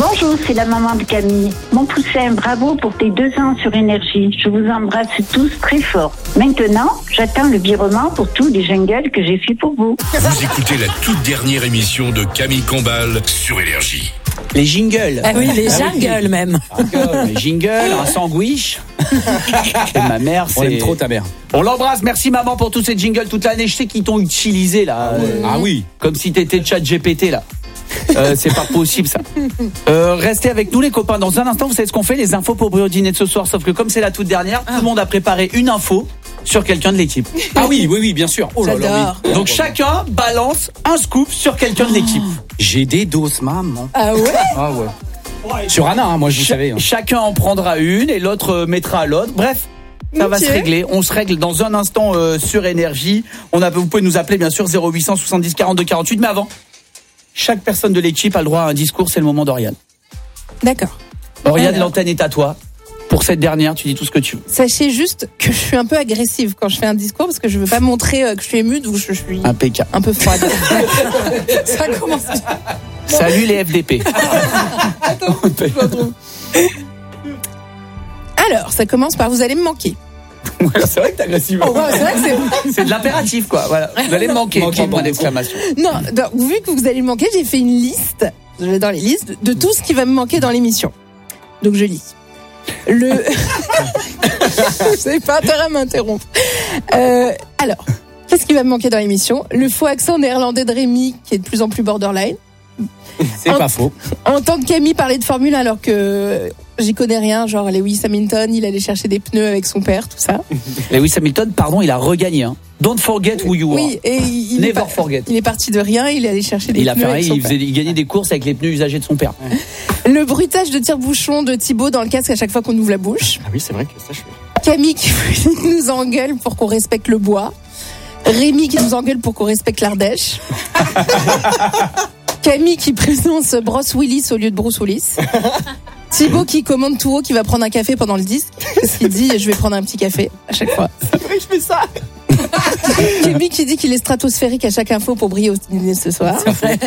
Bonjour, c'est la maman de Camille. Mon poussin, bravo pour tes 2 ans sur Énergie. Je vous embrasse tous très fort. Maintenant, j'attends le virement pour tous les jingles que j'ai fait pour vous. Vous écoutez la toute dernière émission de Camille Combal sur Énergie. Les jingles. Ah oui, les jingles même. Les jingles, un sandwich. Et ma mère, c'est... On aime trop ta mère. On l'embrasse, merci maman pour tous ces jingles toute l'année. Je sais qu'ils t'ont utilisé là. Ah oui. Comme si t'étais ChatGPT là. C'est pas possible ça. Restez avec nous les copains. Dans un instant, vous savez ce qu'on fait, les infos pour au dîner de ce soir. Sauf que comme c'est la toute dernière, tout le monde a préparé une info sur quelqu'un de l'équipe. Ah oui, bien sûr. Oh là là, J'adore. oui. Donc chacun balance un scoop sur quelqu'un de l'équipe. J'ai des doses, maman. Ah ouais. Ah ouais. Sur Anna, hein, moi je savais. Hein. Chacun en prendra une et l'autre mettra à l'autre. Bref. Ça va se régler. On se règle dans un instant sur Énergie. Vous pouvez nous appeler bien sûr 0800 70 42 48. Mais avant, chaque personne de l'équipe a le droit à un discours. C'est le moment d'Oriane. D'accord. Oriane, l'antenne est à toi. Pour cette dernière, tu dis tout ce que tu veux. Sachez juste que je suis un peu agressive quand je fais un discours parce que je veux pas montrer que je suis émue ou je suis Impeccable. un peu froide. Ça commence. Salut les FDP. Attends, je retrouve. Alors, ça commence par vous allez me manquer. C'est vrai que t'es agressive. Oh, ouais, c'est vrai que C'est de l'impératif, quoi. Voilà. Vous allez me manquer. 3 points d'exclamation. non, donc, vu que vous allez me manquer, j'ai fait une liste, je vais dans les listes, de tout ce qui va me manquer dans l'émission. Donc je lis. Vous n'avez pas intérêt à m'interrompre. Alors, qu'est-ce qui va me manquer dans l'émission? Le faux accent néerlandais de Rémi, qui est de plus en plus borderline. C'est pas faux. Entendre Camille parler de Formule 1 alors que j'y connais rien, genre Lewis Hamilton, il allait chercher des pneus avec son père, tout ça. Lewis Hamilton, pardon, il a regagné. Hein. Don't forget who you are. Oui, et il Never forget. Il est parti de rien, il est allé chercher des Il a pneus fait avec rien, son père. il gagnait des courses avec les pneus usagés de son père. Le bruitage de tire-bouchon de Thibaut dans le casque à chaque fois qu'on ouvre la bouche. Ah oui, c'est vrai que ça je fais. Camille qui nous engueule pour qu'on respecte le bois. Rémi qui nous engueule pour qu'on respecte l'Ardèche. Camille qui présente Bruce Willis au lieu de Bruce Willis. Thibaut qui commande tout haut, qui va prendre un café pendant le disque. Parce qu'il dit je vais prendre un petit café à chaque fois. Je fais ça. Camille qui dit qu'il est stratosphérique à chaque info pour briller au dîner ce soir.